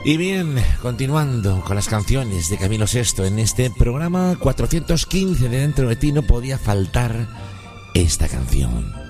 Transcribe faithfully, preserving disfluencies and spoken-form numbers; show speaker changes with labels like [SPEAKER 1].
[SPEAKER 1] Y bien, continuando con las canciones de Camilo Sesto, en este programa cuatrocientos quince de Dentro de Ti no podía faltar esta canción.